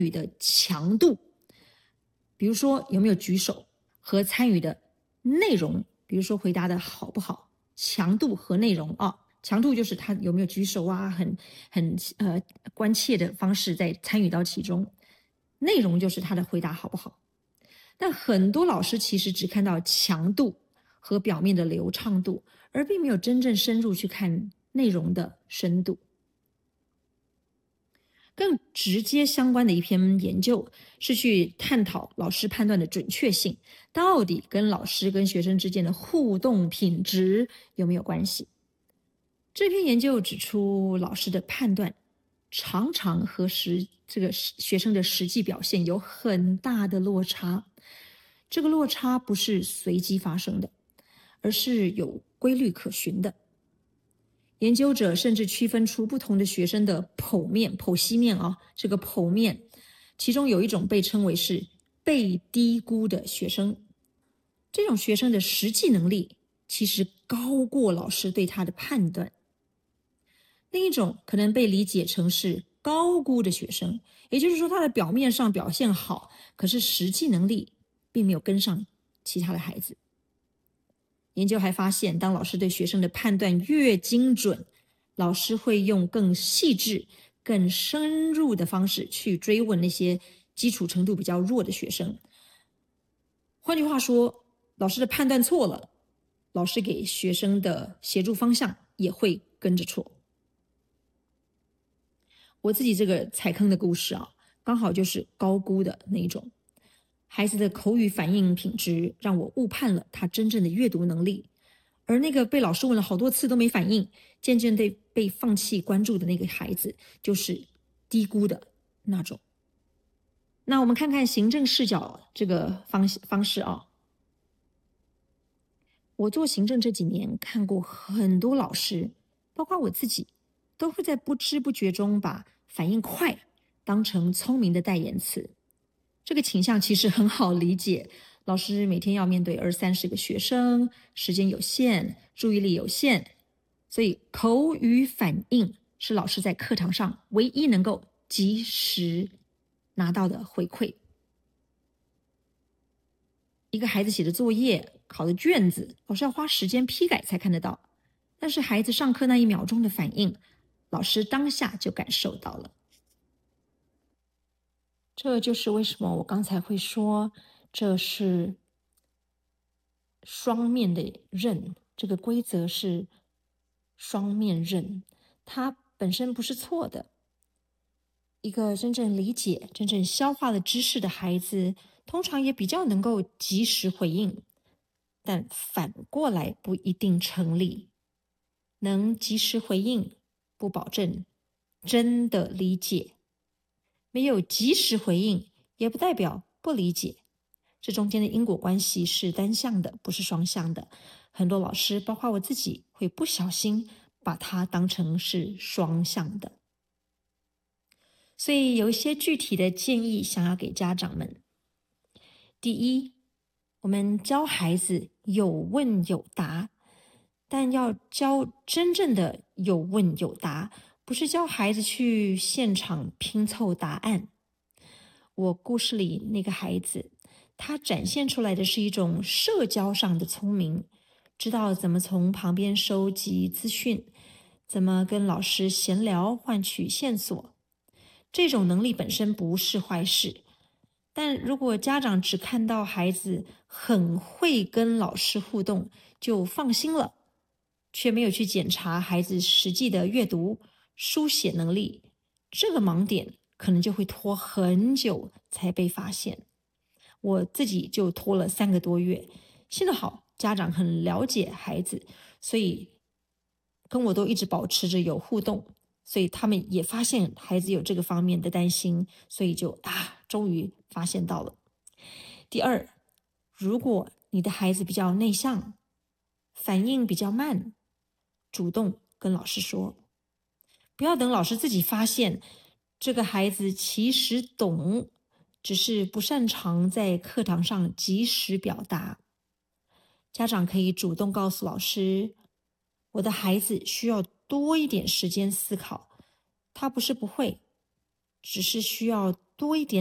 的强度，比如说有没有举手，和参与的内容，比如说回答的好不好，强度和内容啊。强度就是他有没有举手啊，很关切的方式在参与到其中，内容就是他的回答好不好。但很多老师其实只看到强度和表面的流畅度，而并没有真正深入去看内容的深度。更直接相关的一篇研究是去探讨老师判断的准确性，到底跟老师跟学生之间的互动品质有没有关系。这篇研究指出，老师的判断常常和这个学生的实际表现有很大的落差。这个落差不是随机发生的，而是有规律可循的。研究者甚至区分出不同的学生的剖析面啊，这个剖面，其中有一种被称为是被低估的学生。这种学生的实际能力其实高过老师对他的判断。另一种可能被理解成是高估的学生，也就是说他的表面上表现好，可是实际能力并没有跟上其他的孩子。研究还发现，当老师对学生的判断越精准，老师会用更细致、更深入的方式去追问那些基础程度比较弱的学生。换句话说，老师的判断错了，老师给学生的协助方向也会跟着错。我自己这个踩坑的故事啊，刚好就是高估的那一种。孩子的口语反应品质让我误判了他真正的阅读能力，而那个被老师问了好多次都没反应，渐渐被放弃关注的那个孩子，就是低估的那种。那我们看看行政视角这个方式啊。我做行政这几年，看过很多老师，包括我自己，都会在不知不觉中把反应快当成聪明的代言词。这个倾向其实很好理解，老师每天要面对20-30个学生，时间有限，注意力有限，所以口语反应是老师在课堂上唯一能够及时拿到的回馈。一个孩子写的作业、考的卷子，老师要花时间批改才看得到，但是孩子上课那1秒钟的反应，老师当下就感受到了。这就是为什么我刚才会说，这是双面的刃，这个规则是双面刃，它本身不是错的。一个真正理解、真正消化了知识的孩子，通常也比较能够及时回应，但反过来不一定成立。能及时回应，不保证真的理解；没有及时回应，也不代表不理解。这中间的因果关系是单向的，不是双向的。很多老师，包括我自己，会不小心把它当成是双向的。所以有一些具体的建议想要给家长们。第一，我们教孩子有问有答，但要教真正的有问有答，不是教孩子去现场拼凑答案。我故事里那个孩子，他展现出来的是一种社交上的聪明，知道怎么从旁边收集资讯，怎么跟老师闲聊换取线索。这种能力本身不是坏事，但如果家长只看到孩子很会跟老师互动就放心了，却没有去检查孩子实际的阅读、书写能力，这个盲点可能就会拖很久才被发现。我自己就拖了3个多月，幸好家长很了解孩子，所以跟我都一直保持着有互动，所以他们也发现孩子有这个方面的担心，所以就终于发现到了。第二，如果你的孩子比较内向，反应比较慢，主动跟老师说，不要等老师自己发现这个孩子其实懂，只是不擅长在课堂上及时表达。家长可以主动告诉老师，我的孩子需要多一点时间思考，他不是不会， 只是需要多一点。